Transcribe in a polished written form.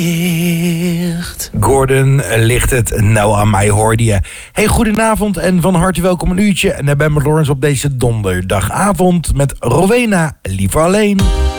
Gordon, ligt het nou aan mij, hoorde je. Hey, goedenavond en van harte welkom een uurtje. En daar ben ik met Lawrence op deze donderdagavond met Rowena, liever alleen.